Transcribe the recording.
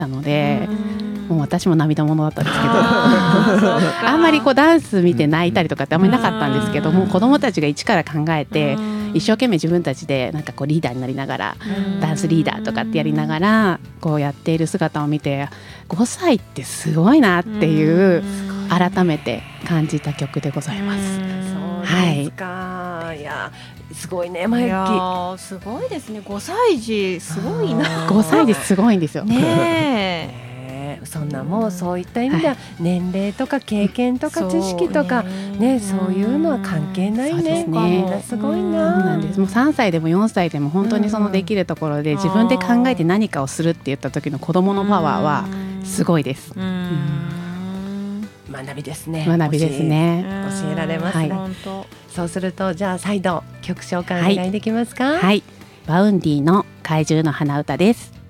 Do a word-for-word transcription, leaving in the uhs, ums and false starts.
たので、もう私も涙ものだったんですけどあ, あんまりこうダンス見て泣いたりとかってあんまりなかったんですけども、子どもたちが一から考えて一生懸命自分たちでなんかこうリーダーになりながらダンスリーダーとかってやりながらこうやっている姿を見て、ごさいってすごいなっていう改めて感じた曲でございます。 そうですか、はい、いやすごいね、まゆき。いやすごいですね。ごさい児すごいな。 ごさい児すごいんですよねえそんなもうそういった意味では年齢とか経験とか知識とか、ね、そういうのは関係ないね。みんなすごいな。 そうなんです。もうさんさいでもよんさいでも本当にそのできるところで自分で考えて何かをするって言った時の子どものパワーはすごいです。 学びですね。 学びですね。 教えられますね、はい、そうするとじゃあ再度曲紹介お願いできますか。 はい、はい、バウンディの怪獣の花歌です。